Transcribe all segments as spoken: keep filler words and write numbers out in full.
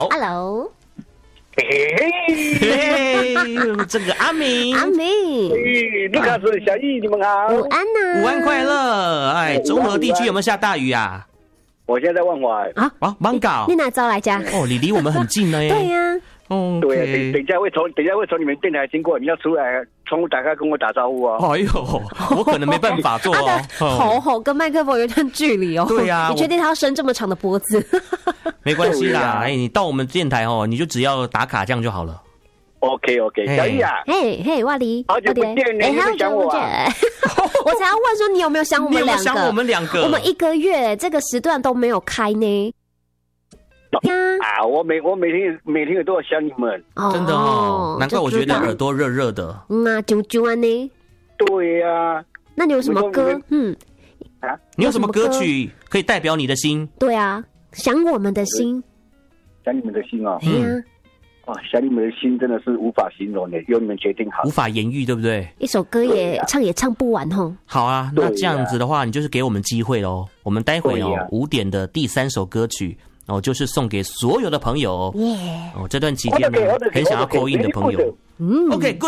Hello， 嘿嘿嘿， 这个阿明， 阿明， 卢卡斯、小易，你们好， 午安呐、 午安快乐！哎，中和地区有没有下大雨啊？ 我现在在万华啊啊，芒港， 你哪招来家？ 哦，你离我们很近呢耶。 对呀、啊。 哦， 对啊，等等一下会从等一下会从你们电台经过，你要出来，窗户打开跟我打招呼哦。 哎呦，我可能没办法做哦。 吼吼跟麦克风有点距离哦。 对呀、啊， 你确定他要伸这么长的脖子？ 没关系啦，哎，你到我们电台哦，你就只要打卡这样就好了。 OK OK， 小易啊， 嘿嘿，瓦黎， 好久不见，你有没有想我啊？ 我才要问说你有没有想我们两个？ 想我们两个， 我们一个月这个时段都没有开呢。 啊，我每我每天每天都要想你们， 哦、 真的哦，难怪我觉得耳朵热热的。 嗯啊，啾啾啊呢？ 对呀、啊。 那你有什么歌？嗯， 啊，你有什么歌曲可以代表你的心？ 对啊，想我们的心， 想你们的心哦。 嗯。 哇，想你们的心真的是无法形容的，由你们决定好， 无法言喻，对不对？ 一首歌也、啊、唱也唱不完吼。 好啊，那这样子的话，你就是给我们机会喽。我们待会哦五点的第三首歌曲哦，就是送给所有的朋友。 耶、 yeah. 哦，这段期间呢，很想要 call in 的朋友。 嗯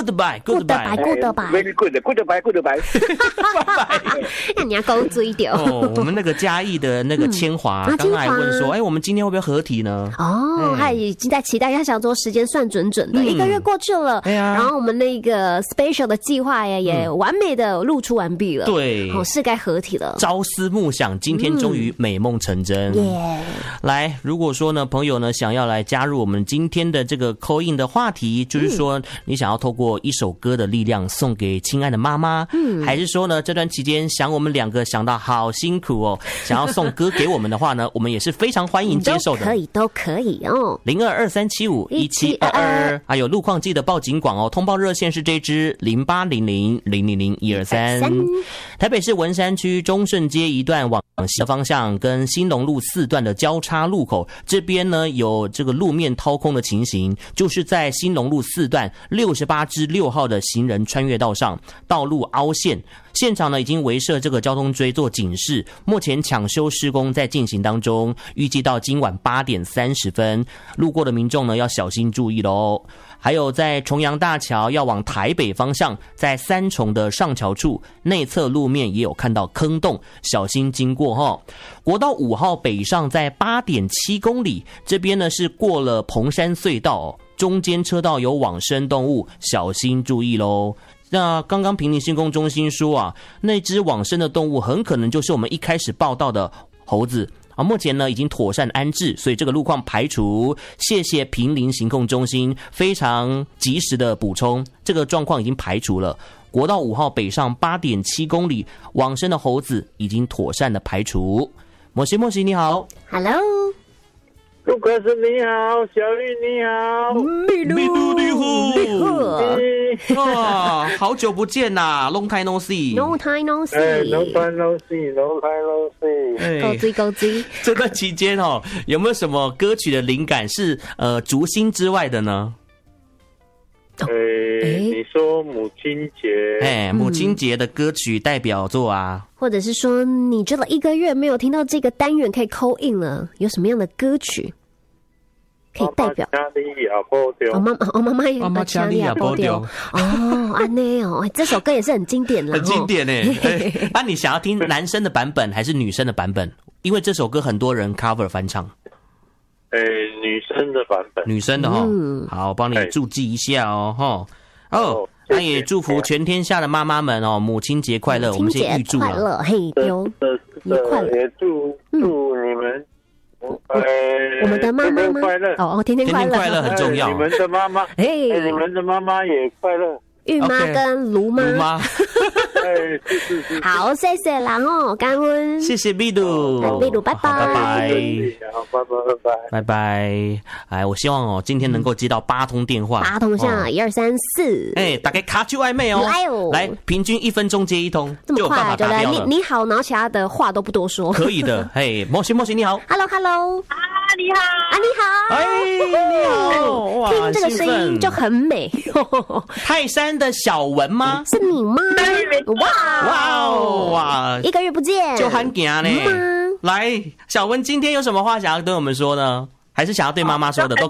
，OK，Goodbye，Goodbye，Very good，Goodbye，Goodbye，Goodbye， 拜拜。 那你要勾追掉哦。我们那个嘉义的那个千华，刚刚还问说，哎，我们今天会不会合体呢？ 哦，他已经在期待，他想说时间算准准的，一个月过去了， 对啊。 然后我们那个 special 的计划呀，也完美的露出完毕了， 对， 哦，是该合体了。 朝思暮想，今天终于美梦成真。 耶！ 来，如果说呢，朋友呢想要来加入我们今天的这个 call in 的话题，就是说。你想要透过一首歌的力量送给亲爱的妈妈，嗯，还是说呢这段期间想我们两个想到好辛苦哦，想要送歌给我们的话呢，我们也是非常欢迎接受的， 都可以都可以哦。 零二二三七五一七二二，还有路况记得报警广哦，通报热线是这支零八零零零零零一二三。台北市文山区中顺街一段往西的方向跟新隆路四段的交叉路口，这边呢有这个路面掏空的情形，就是在新隆路四段六十八之六号的行人穿越道上，道路凹陷，现场呢已经围设这个交通锥做警示，目前抢修施工在进行当中，预计到今晚八点三十分，路过的民众呢要小心注意咯。还有在重阳大桥要往台北方向，在三重的上桥处内侧路面也有看到坑洞，小心经过齁。国道五号北上在 八点七公里，这边呢是过了蓬山隧道哦，中间车道有往生动物，小心注意咯。那刚刚屏林新工中心说啊，那只往生的动物很可能就是我们一开始报道的猴子啊，目前呢已经妥善安置，所以这个路况排除。谢谢屏林行控中心非常及时的补充，这个状况已经排除了。国道五号北上 八点七公里往生的猴子已经妥善的排除。莫西莫西你好 ，Hello， 卢克斯你好，小玉你好， 秘鲁你好， 你好，哇，好久不见呐 ，Long time no see，No time no see，No time no see，No time no see， 高追高追。 这段期间哦，有没有什么歌曲的灵感是呃竹心之外的呢？ 呃、欸，你说母亲节， 哎、欸，母亲节的歌曲代表作啊， 或者是说你这了一个月没有听到这个单元可以 call in 了，有什么样的歌曲可以代表？ 哦， 妈妈，哦，妈妈， 妈妈家里也播掉。 哦，安内哦，这首歌也是很经典了， 很经典哎。那、啊、你想要听男生的版本还是女生的版本？因为这首歌很多人 cover 翻唱。 呃、欸，女生的版本， 女生的哈、嗯，好，我帮你注记一下哦，哈，哦，那也祝福全天下的妈妈们哦，母亲节快乐，我们先预祝快乐，嘿，丢， 也快乐，也祝祝你们， 呃，我们的妈妈快乐， 哦哦，天天快乐， 天天快乐很重要， 你们的妈妈，哎，你们的妈妈也快乐。 玉妈跟卢妈， 卢妈， 好，谢谢啦哦，感恩， 谢谢秘鲁， 秘鲁，拜拜， 拜拜，好，拜拜，拜拜， 拜拜。哎，我希望哦，今天能够接到八通电话， 八通下一二三四， 哎，大概卡住暧昧哦， 来哦， 来，平均一分钟接一通， 这么快， 对不对？ 你你好，然后其他的话都不多说， 可以的。嘿，莫西莫西，你好 ，Hello Hello， 啊，你好， 啊你好， 哎，你好，哇， 听这个声音就很美， 泰山的小文吗？ 是你吗？哇哇哦哇！ 一个月不见， 就很惊呢。来，小文今天有什么话想要对我们说呢？还是想要对妈妈说的都可以。